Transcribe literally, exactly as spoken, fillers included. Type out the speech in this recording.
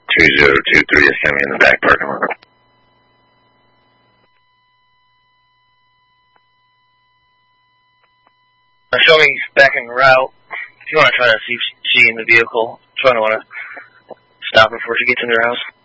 two zero two three to send me in the back parking lot. Now show me back in route. If you want to try to see she in the vehicle, trying to want to stop her before she gets in her house.